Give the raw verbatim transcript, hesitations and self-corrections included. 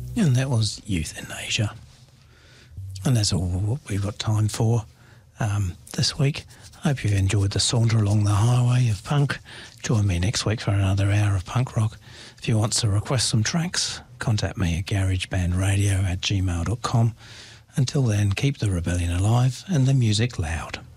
And that was Euthanasia. And that's all what we've got time for um, this week. Hope you enjoyed the saunter along the highway of punk. Join me next week for another hour of punk rock. If you want to request some tracks, contact me at garagebandradio at gmail dot com. Until then, keep the rebellion alive and the music loud.